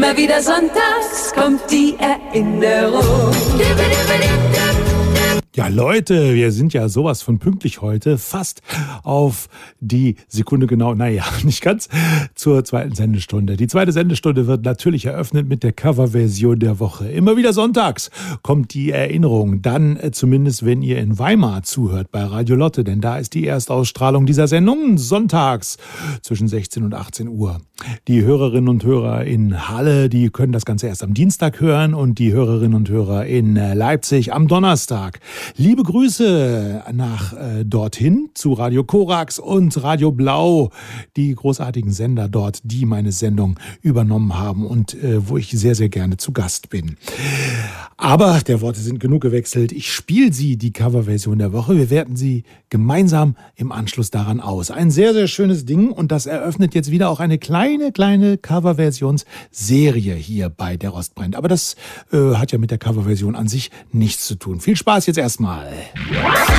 Immer wieder sonntags kommt die Erinnerung. Ja, Leute, wir sind ja sowas von pünktlich heute, fast auf die Sekunde genau, naja, nicht ganz, zur zweiten Sendestunde. Die zweite Sendestunde wird natürlich eröffnet mit der Coverversion der Woche. Immer wieder sonntags kommt die Erinnerung, dann zumindest, wenn ihr in Weimar zuhört bei Radio Lotte, denn da ist die Erstausstrahlung dieser Sendung sonntags zwischen 16 und 18 Uhr. Die Hörerinnen und Hörer in Halle, die können das Ganze erst am Dienstag hören und die Hörerinnen und Hörer in Leipzig am Donnerstag. Liebe Grüße nach dorthin zu Radio Korax und Radio Blau, die großartigen Sender dort, die meine Sendung übernommen haben und wo ich sehr, sehr gerne zu Gast bin. Aber der Worte sind genug gewechselt. Ich spiele sie, die Coverversion der Woche. Wir werten sie gemeinsam im Anschluss daran aus. Ein sehr, sehr schönes Ding und das eröffnet jetzt wieder auch eine kleine Coverversionsserie hier bei Der Rost brennt. Aber das hat ja mit der Coverversion an sich nichts zu tun. Viel Spaß jetzt erstmal.